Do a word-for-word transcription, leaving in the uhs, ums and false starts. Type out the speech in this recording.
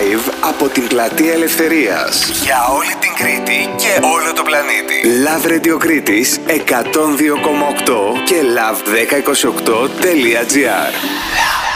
Live από την Πλατεία Ελευθερίας. Για όλη την Κρήτη και όλο το πλανήτη. Love Radio Κρήτης εκατόν δύο κόμμα οκτώ και love δέκα είκοσι οκτώ τελεία gr.